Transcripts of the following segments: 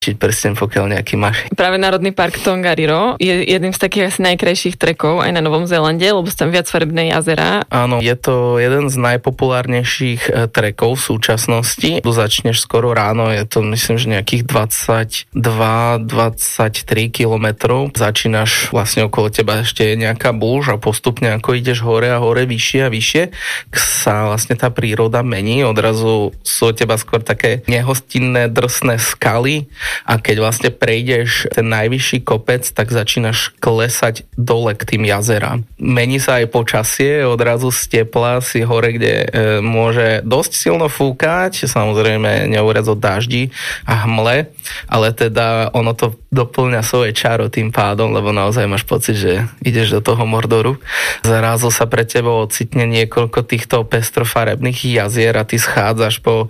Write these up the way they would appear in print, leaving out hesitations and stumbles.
čiť prsten, pokiaľ nejaký máš. Práve Národný park Tongariro je jedným z takých asi najkrajších trekov aj na Novom Zélande, lebo sú tam viacfarebné jazerá. Áno, je to jeden z najpopulárnejších trekov v súčasnosti. Tu začneš skoro ráno, je to myslím, že nejakých 22-23 kilometrov. Začínaš vlastne okolo teba ešte je nejaká búž a postupne ako ideš hore a hore, vyššie a vyššie, sa vlastne tá príroda mení. Odrazu sú od teba skôr také nehostinné, drsné skaly. A keď vlastne prejdeš ten najvyšší kopec, tak začínaš klesať dole k tým jazerám. Mení sa aj počasie, odrazu z tepla si hore, kde môže dosť silno fúkať, samozrejme neuveriac od daždi a hmle, ale teda ono to doplňa svoje čaro tým pádom, lebo naozaj máš pocit, že ideš do toho Mordoru. Zrazu sa pre teba ocitne niekoľko týchto pestrofarebných jazier a ty schádzaš po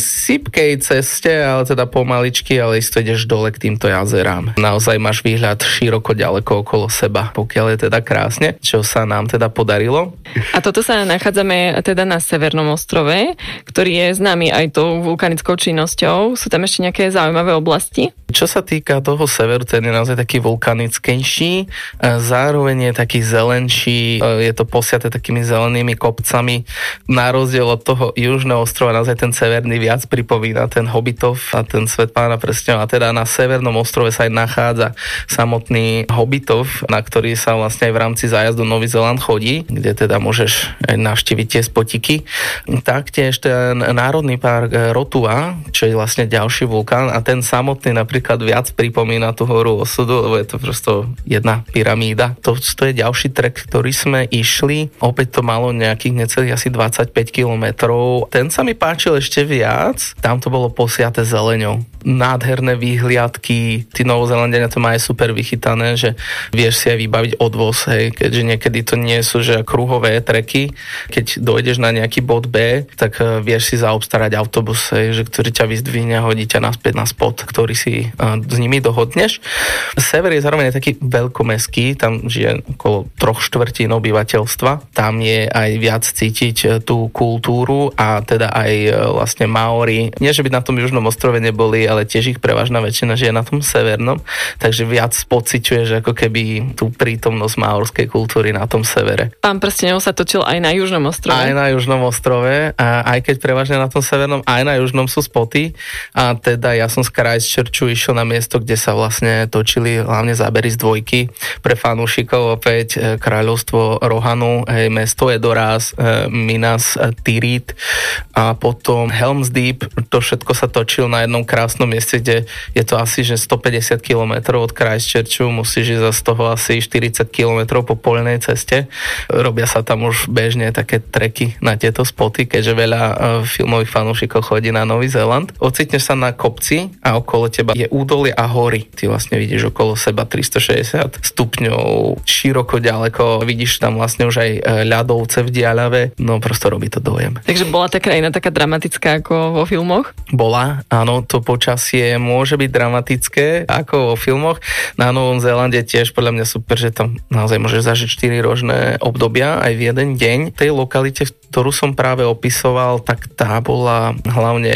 sypkej ceste, ale teda pomaličky, ale isto ideš dole k týmto jazerám. Naozaj máš výhľad široko ďaleko okolo seba, pokiaľ je teda krásne, čo sa nám teda podarilo. A toto sa nachádzame teda na Severnom ostrove, ktorý je známy aj tou vulkanickou činnosťou. Sú tam ešte nejaké zaujímavé oblasti? Čo sa týka toho severu, ten je naozaj taký vulkanickejší, zároveň je taký zelenší, je to posiaté takými zelenými kopcami. Na rozdiel od toho južného ostrova naozaj ten severný viac pripomína ten Hobbitov a ten svet Pána prstňov. A teda na Severnom ostrove sa aj nachádza samotný Hobbitov, na ktorý sa vlastne aj v rámci zájazdu Nový Zéland chodí, kde teda môžeš aj navštíviť tie spotiky. Taktiež ten národný park Rotua, čo je vlastne ďalší vulkán a ten samotný napríklad viac pripomína tú horu osudu, lebo je to prosto jedna pyramída. To je ďalší trek, ktorý sme išli. Opäť to malo nejakých necelých asi 25 kilometrov. Ten sa mi páčil ešte viac. Tam to bolo posiaté zeleňou. Nádherné výhliadky. Tí Novozélandania to majú super vychytané, že vieš si aj vybaviť odvoz, hej, keďže niekedy to nie sú že kruhové treky. Keď dojdeš na nejaký bod B, tak vieš si zaobstarať autobus, hej, že ktorý ťa vyzdvihne a hodí ťa naspäť na spot, ktorý si s nimi dohodneš. Sever je zároveň taký veľkomestský, tam žije okolo 3/4 obyvateľstva. Tam je aj viac cítiť tú kultúru a teda aj vlastne Maori. Nie, že by na tom južnom ostrove neboli, ale tiež ich prevažná väčšina žije na tom severnom, takže viac pociťuješ ako keby tú prítomnosť maorskej kultúry na tom severe. Pán prstenov sa točil aj na južnom ostrove. Aj na južnom ostrove, a aj keď prevažne na tom severnom, aj na južnom sú spoty. A teda ja som z Christchurchu išiel na miesto, kde sa vlastne točili hlavne zábery z dvojky. Pre fanúšikov opäť kráľovstvo Rohanu, mesto Edoras, Minas Tirith a potom Helm's Deep. To všetko sa točil na jednom krásnom mieste, kde je to asi že 150 km od Christchurchu, musíš ísť z toho asi 40 km po poľnej ceste. Robia sa tam už bežne také treky na tieto spoty, keďže veľa filmových fanúšikov chodí na Nový Zéland. Ocitneš sa na kopci a okolo teba je údolie a hory. Ty vlastne vidíš okolo seba 360 stupňov, široko ďaleko, vidíš tam vlastne už aj ľadovce v diaľave, no prosto robí to dojem. Takže bola tá krajina taká dramatická ako vo filmoch? Bola, áno, to počasie môže byť dramatické ako vo filmoch. Na Novom Zélande tiež podľa mňa super, že tam naozaj môžeš zažiť 4 ročné obdobia aj v jeden deň. V tej lokalite, ktorú som práve opisoval, tak tá bola hlavne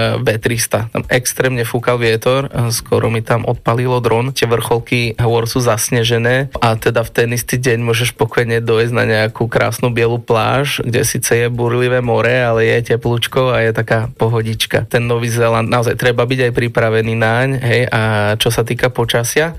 V300. Tam extrémne fúkal vietor, skoro mi tam odpalilo dron. Tie vrcholky hôr sú zasnežené a teda v ten istý deň môžeš pokojne dojsť na nejakú krásnu bielu pláž, kde síce je burlivé more, ale je teplúčko a je taká pohodička. Ten Nový Zéland, naozaj treba byť aj pripravený naň, hej, a čo sa týka počasia,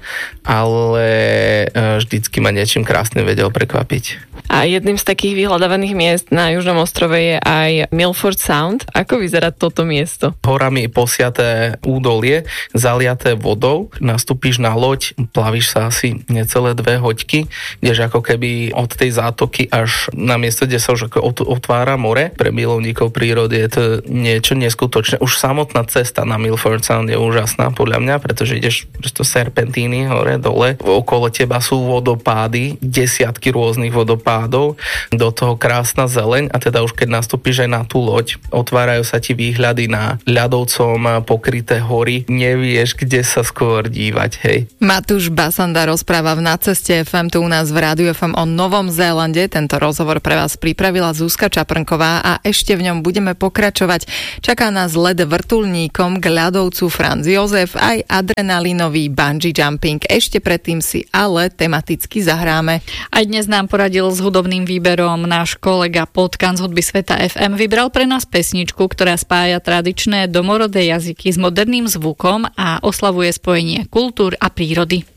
ale vždycky ma niečím krásnym vedel prekvapiť. A jedným z takých vyhľadávaných miest na južnom ostrove je aj Milford Sound. Ako vyzerá toto miesto? Horami posiaté údolie, zaliaté vodou, nastúpiš na loď, plavíš sa asi necelé 2 hoďky, kdeže ako keby od tej zátoky až na miesto, kde sa už otvára more. Pre milovníkov prírody je to niečo neskutočné. Už samotná cesta na Milford Sound je úžasná podľa mňa, pretože ideš prosto serpentíny hore, dole. Okolo teba sú vodopády, desiatky rôznych vodopádov, spádov, do toho krásna zeleň a teda už keď nastúpiš aj na tú loď, otvárajú sa ti výhľady na ľadovcom pokryté hory, nevieš, kde sa skôr dívať, hej. Matúš Basanda rozpráva v Nadceste FM tu u nás v Rádiu FM o Novom Zélande. Tento rozhovor pre vás pripravila Zuzka Čaprnková a ešte v ňom budeme pokračovať. Čaká nás let vrtuľníkom k ľadovcu Franz Jozef aj adrenalinový bungee jumping. Ešte predtým si ale tematicky zahráme. Aj dnes nám poradil s hudobným výberom náš kolega Potkan z Hudby Sveta FM. Vybral pre nás pesničku, ktorá spája tradičné domorodé jazyky s moderným zvukom a oslavuje spojenie kultúr a prírody.